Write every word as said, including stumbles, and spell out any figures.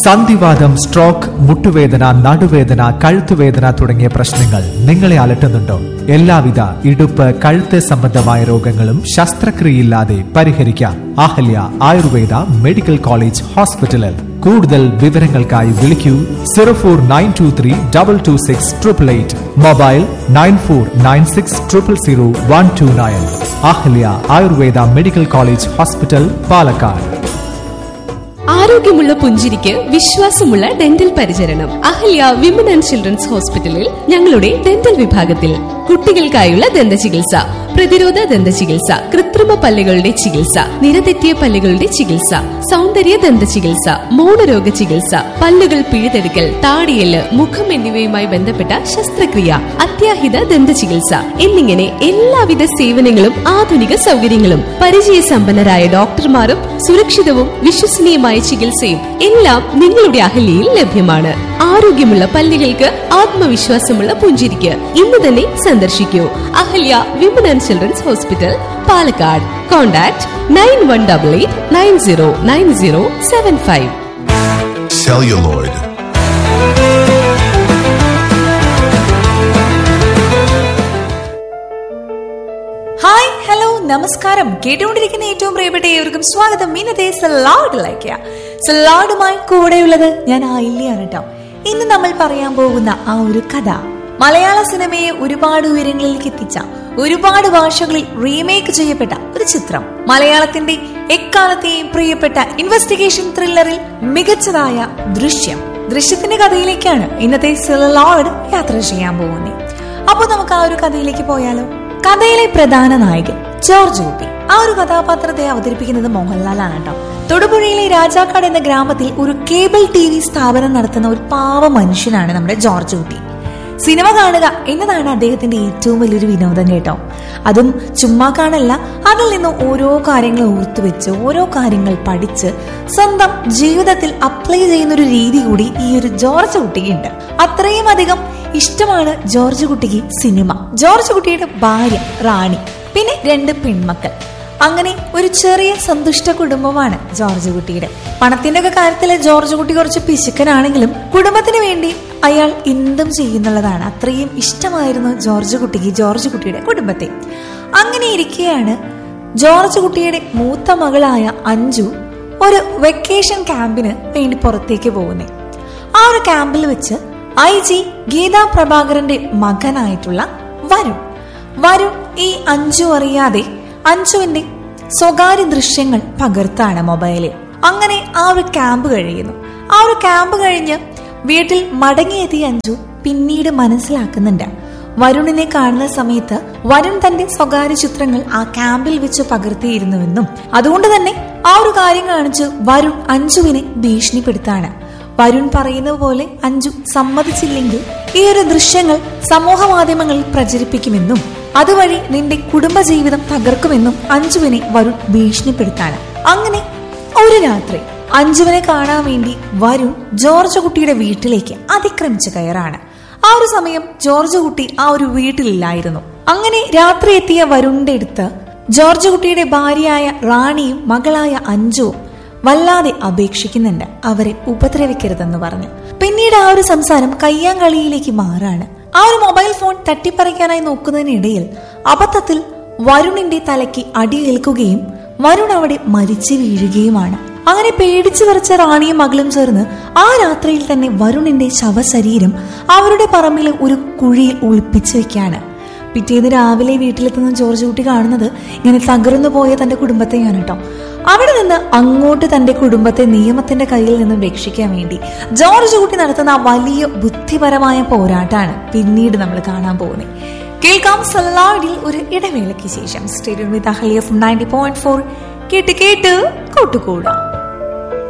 സന്ധിവാതം, stroke, മുട്ടുവേദന, നടുവേദന, കഴുത്തുവേദന തുടങ്ങിയ പ്രശ്നങ്ങൾ നിങ്ങളെ അലട്ടുന്നുണ്ടോ? എല്ലാവിധ ഇടുപ്പ്, കഴുത്ത് സംബന്ധമായ രോഗങ്ങളും ശസ്ത്രക്രിയയില്ലാതെ പരിഹരിക്കാം. അഹല്യ ആയുർവേദ മെഡിക്കൽ കോളേജ് ഹോസ്പിറ്റലിൽ. കൂടുതൽ വിവരങ്ങൾക്കായി വിളിക്കൂ zero four nine to three double two six triple eight. Mobile nine four nine six triple zero one two nine. Ahalya Ayurveda medical college hospital, Palakkad. ആരോഗ്യമുള്ള പുഞ്ചിരിക്ക് വിശ്വാസമുള്ള ഡെന്റൽ പരിചരണം. അഹല്യ വിമൻ ആൻഡ് ചിൽഡ്രൻസ് ഹോസ്പിറ്റലിൽ ഞങ്ങളുടെ ഡെന്റൽ വിഭാഗത്തിൽ കുട്ടികൾക്കായുള്ള ദന്ത ചികിത്സ, പ്രതിരോധ ദന്ത ചികിത്സ, കൃത്രിമ പല്ലുകളുടെ ചികിത്സ, നിരതെറ്റിയ പല്ലുകളുടെ ചികിത്സ, സൗന്ദര്യ ദന്ത ചികിത്സ, മൗനരോഗ ചികിത്സ, പല്ലുകൾ പിഴുതെടുക്കൽ, താടിയല്, മുഖം എന്നിവയുമായി ബന്ധപ്പെട്ട ശസ്ത്രക്രിയ, അത്യാഹിത ദന്ത ചികിത്സ എന്നിങ്ങനെ എല്ലാവിധ സേവനങ്ങളും ആധുനിക സൗകര്യങ്ങളും പരിചയസമ്പന്നരായ ഡോക്ടർമാരും സുരക്ഷിതവും വിശ്വസനീയമായ ചികിത്സയും എല്ലാം നിങ്ങളുടെ അഹല്യയിൽ ലഭ്യമാണ്. ആരോഗ്യമുള്ള പല്ലുകൾക്ക് ആത്മവിശ്വാസമുള്ള പുഞ്ചിരിക്ക് ഇന്ന് തന്നെ സന്ദർശിക്കൂ. Ahalya women and children's hospital, Palakkad. Contact nine one double eight nine zero nine zero seven five. Celluloid. Hi, hello, നമസ്കാരം. കേട്ടുകൊണ്ടിരിക്കുന്ന ഏറ്റവും പ്രിയപ്പെട്ട ഏവർക്കും സ്വാഗതം ഇന്നത്തെ സലാഡിലേക്ക്. സലാഡുമായി കൂടെയുള്ളത് ഞാൻ ആയില്യാണ് കേട്ടോ. ഇന്ന് നമ്മൾ പറയാൻ പോകുന്ന ആ ഒരു കഥ മലയാള സിനിമയെ ഒരുപാട് ഉയരങ്ങളിലേക്ക് എത്തിച്ച, ഒരുപാട് ഭാഷകളിൽ റീമേക്ക് ചെയ്യപ്പെട്ട ഒരു ചിത്രം. മലയാളത്തിന്റെ എക്കാലത്തെയും പ്രിയപ്പെട്ട ഇൻവെസ്റ്റിഗേഷൻ ത്രില്ലറിൽ മികച്ചതായ ദൃശ്യം. ദൃശ്യത്തിന്റെ കഥയിലേക്കാണ് ഇന്നത്തെ സലാഡ് യാത്ര ചെയ്യാൻ പോകുന്നത്. അപ്പൊ നമുക്ക് ആ ഒരു കഥയിലേക്ക് പോയാലോ? കഥയിലെ പ്രധാന നായകൻ ജോർജ് കുട്ടി. ആ ഒരു കഥാപാത്രത്തെ അവതരിപ്പിക്കുന്നത് മോഹൻലാലാണ് കേട്ടോ. തൊടുപുഴയിലെ രാജാക്കാട് എന്ന ഗ്രാമത്തിൽ ഒരു കേബിൾ ടി വി സ്ഥാപനം നടത്തുന്ന ഒരു പാവ മനുഷ്യനാണ് നമ്മുടെ ജോർജ് കുട്ടി. സിനിമ കാണുക എന്നതാണ് അദ്ദേഹത്തിന്റെ ഏറ്റവും വലിയൊരു വിനോദം കേട്ടോ. അതും ചുമ്മാ കാണല്ല, അതിൽ നിന്ന് ഓരോ കാര്യങ്ങൾ ഓർത്തുവെച്ച് ഓരോ കാര്യങ്ങൾ പഠിച്ച് സ്വന്തം ജീവിതത്തിൽ അപ്ലൈ ചെയ്യുന്ന ഒരു രീതി കൂടി ഈ ഒരു ജോർജ് കുട്ടിക്കുണ്ട്. അത്രയും അധികം ഇഷ്ടമാണ് ജോർജ് കുട്ടിക്ക് സിനിമ. ജോർജ് കുട്ടിയുടെ ഭാര്യ റാണി, പിന്നെ രണ്ട് പെൺമക്കൾ. അങ്ങനെ ഒരു ചെറിയ സന്തുഷ്ട കുടുംബമാണ് ജോർജ് കുട്ടിയുടെ. പണത്തിന്റെ ഒക്കെ കാര്യത്തിൽ ജോർജ് കുട്ടി കുറച്ച് പിശുക്കനാണെങ്കിലും കുടുംബത്തിന് വേണ്ടി അയാൾ എന്തും ചെയ്യുന്നുള്ളതാണ്. അത്രയും ഇഷ്ടമായിരുന്നു ജോർജ് കുട്ടിക്ക് ജോർജ് കുട്ടിയുടെ കുടുംബത്തെ. അങ്ങനെ ഇരിക്കെയാണ് ജോർജ് കുട്ടിയുടെ മൂത്ത മകളായ അഞ്ജു ഒരു വെക്കേഷൻ ക്യാമ്പിന് വേണ്ടി പുറത്തേക്ക് പോകുന്നത്. ആ ഒരു ക്യാമ്പിൽ വെച്ച് ഐ ജി ഗീതാ പ്രഭാകരന്റെ മകനായിട്ടുള്ള വരുൺ വരുൺ ഈ അഞ്ജു അറിയാതെ അഞ്ജുവിന്റെ സ്വകാര്യ ദൃശ്യങ്ങൾ പകർത്താണ് മൊബൈലിൽ. അങ്ങനെ ആ ഒരു ക്യാമ്പ് കഴിയുന്നു. ആ ഒരു ക്യാമ്പ് കഴിഞ്ഞ് വീട്ടിൽ മടങ്ങിയെത്തിയ അഞ്ജു പിന്നീട് മനസ്സിലാക്കുന്നുണ്ട്, വരുണിനെ കാണുന്ന സമയത്ത് വരുൺ തന്റെ സ്വകാര്യ ചിത്രങ്ങൾ ആ ക്യാമ്പിൽ വെച്ച് പകർത്തിയിരുന്നുവെന്നും അതുകൊണ്ട് തന്നെ ആ ഒരു കാര്യം കാണിച്ച് വരുൺ അഞ്ജുവിനെ ഭീഷണിപ്പെടുത്താണ്. വരുൺ പറയുന്നത് പോലെ അഞ്ജു സമ്മതിച്ചില്ലെങ്കിൽ ഈ ഒരു ദൃശ്യങ്ങൾ സമൂഹ മാധ്യമങ്ങളിൽ പ്രചരിപ്പിക്കുമെന്നും അതുവഴി നിന്റെ കുടുംബജീവിതം തകർക്കുമെന്നും അഞ്ജുവിനെ വരുൺ ഭീഷണിപ്പെടുത്താണ്. അങ്ങനെ ഒരു രാത്രി അഞ്ജുവിനെ കാണാൻ വേണ്ടി വരുൺ ജോർജ് കുട്ടിയുടെ വീട്ടിലേക്ക് അതിക്രമിച്ചു കയറാണ്. ആ ഒരു സമയം ജോർജ് കുട്ടി ആ ഒരു വീട്ടിലില്ലായിരുന്നു. അങ്ങനെ രാത്രി എത്തിയ വരുണിന്റെ അടുത്ത് ജോർജ് കുട്ടിയുടെ ഭാര്യയായ റാണിയും മകളായ അഞ്ജുവും വല്ലാതെ അപേക്ഷിക്കുന്നുണ്ട്, അവരെ ഉപദ്രവിക്കരുതെന്ന് പറഞ്ഞു. പിന്നീട് ആ ഒരു സംസാരം കയ്യാങ്കളിയിലേക്ക് മാറാണ്. ആ ഒരു മൊബൈൽ ഫോൺ തട്ടിപ്പറിക്കാനായി നോക്കുന്നതിനിടയിൽ അബദ്ധത്തിൽ വരുണിന്റെ തലയ്ക്ക് അടിയേൽക്കുകയും വരുൺ അവിടെ മരിച്ചു വീഴുകയുമാണ്. അങ്ങനെ പേടിച്ചു വിറച്ച റാണിയും മകളും ചേർന്ന് ആ രാത്രിയിൽ തന്നെ വരുണിന്റെ ശവശരീരം അവരുടെ പറമ്പിലെ ഒരു കുഴിയിൽ ഒളിപ്പിച്ചു വെക്കാണ്. പിറ്റേന്ന് രാവിലെ വീട്ടിലെത്തുന്ന ജോർജ് കുട്ടി കാണുന്നത് ഇങ്ങനെ തകർന്നു പോയ തന്റെ കുടുംബത്തെയാണ് കേട്ടോ. അവിടെ നിന്ന് അങ്ങോട്ട് തന്റെ കുടുംബത്തെ നിയമത്തിന്റെ കയ്യിൽ നിന്നും രക്ഷിക്കാൻ വേണ്ടി ജോർജ് കുട്ടി നടത്തുന്ന ആ വലിയ ബുദ്ധിപരമായ പോരാട്ടമാണ് പിന്നീട് നമ്മൾ കാണാൻ പോകുന്നത്. കേൾക്കാം സലാഡിൽ ഒരു ഇടവേളയ്ക്ക് ശേഷം. സ്റ്റേഡിയം വിത്ത് അഹല്യ നയൻറ്റി പോയിന്റ് ഫോർ കേട്ട് കേട്ട് കൂട്ടുകൂടാം.